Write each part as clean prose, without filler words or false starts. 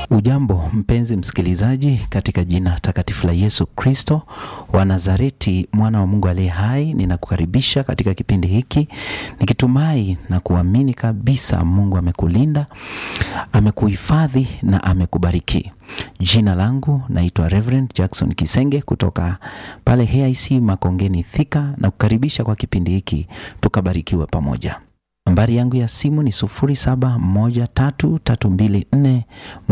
Ujambo mpenzi msikilizaji, katika jina takatifu la Yesu Kristo wa Nazareti, mwana wa Mungu aliye hai, ninakukaribisha katika kipindi hiki nikitumai na kuamini kabisa Mungu amekulinda, amekuhifadhi na amekubariki. Jina langu naitwa Reverend Jackson Kisenge kutoka pale HIC Makongeni Thika, na kukaribisha kwa kipindi hiki tukabarikiwe pamoja. Nambari yangu ya simu ni 0713324103.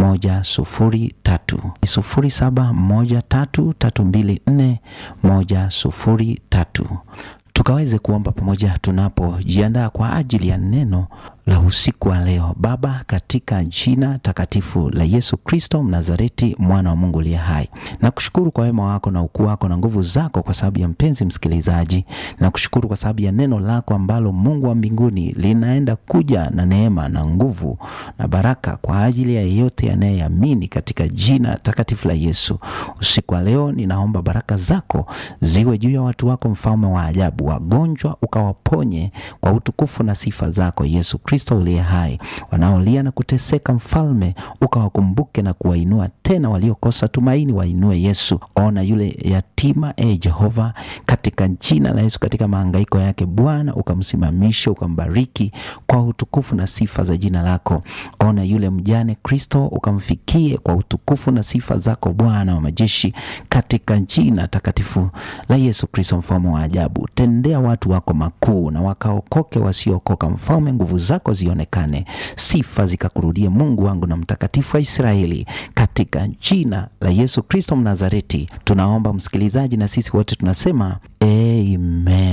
0713324103. Tukaweze kuomba pamoja tunapojiandaa kwa ajili ya neno la usiku wa leo. Baba, katika jina takatifu la Yesu Kristo Mnazareti, mwana wa Mungu aliye hai, nakushukuru kwa wema wako na ukuu wako na nguvu zako kwa sababu ya mpenzi msikilizaji. Nakushukuru kwa sababu ya neno lako ambalo Mungu wa mbinguni linaenda kuja na neema na nguvu na baraka kwa ajili ya yeyote anayeamini, katika jina takatifu la Yesu. Usiku wa leo ninaomba baraka zako ziwe juu ya watu wako, mfalme wa ajabu. Wagonjwa ukawaponye kwa utukufu na sifa zako Yesu Kristo uliye hai. Wanaolia na kuteseka, mfalme ukawakumbuke na kuwainua tena. Waliokosa tumaini wainue Yesu. Ona yule yatima, Jehova, katika jina la Yesu, katika mahangaiko yake Bwana ukamsimamishe, ukambariki kwa utukufu na sifa za jina lako. Ona yule mjane Kristo, ukamfikie kwa utukufu na sifa zako Bwana wa majeshi, katika jina takatifu la Yesu Kristo, mfalme wa ajabu. Tendea watu wako makuu na wakaokoke wasiokoka, mfalme, nguvu zako zionekane, sifa zikakurudie Mungu wangu na mtakatifu wa Israeli, katika jina la Yesu Kristo Mnazareti tunaomba msikilizaji, na sisi wote tunasema amen.